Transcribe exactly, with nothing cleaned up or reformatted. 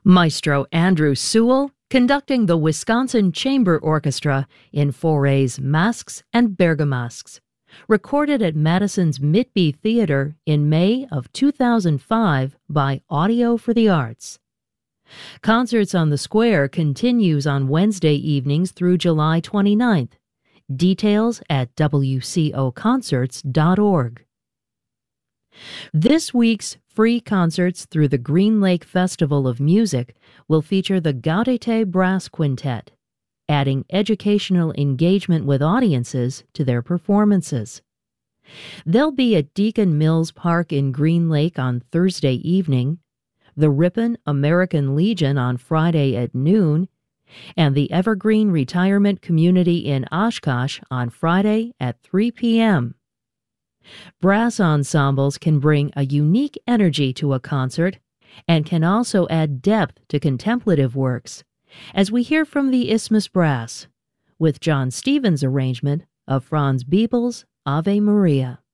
Maestro Andrew Sewell conducting the Wisconsin Chamber Orchestra in Fauré's Masques and Bergamasques, recorded at Madison's Mitby Theater in May of two thousand five by Audio for the Arts. Concerts on the Square continues on Wednesday evenings through July twenty-ninth. Details at w c o concerts dot org. This week's free concerts through the Green Lake Festival of Music will feature the Gaudete Brass Quintet, adding educational engagement with audiences to their performances. They'll be at Deacon Mills Park in Green Lake on Thursday evening, the Ripon American Legion on Friday at noon, and the Evergreen Retirement Community in Oshkosh on Friday at three p.m. Brass ensembles can bring a unique energy to a concert and can also add depth to contemplative works, as we hear from the Isthmus Brass, with John Stevens' arrangement of Franz Biebel's Ave Maria.